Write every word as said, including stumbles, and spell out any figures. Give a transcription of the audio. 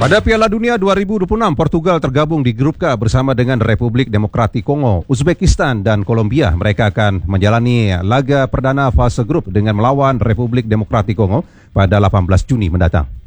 Pada Piala Dunia dua ribu dua puluh enam, Portugal tergabung di grup K bersama dengan Republik Demokratik Kongo, Uzbekistan, dan Kolombia. Mereka akan menjalani laga perdana fase grup dengan melawan Republik Demokratik Kongo pada delapan belas Juni mendatang.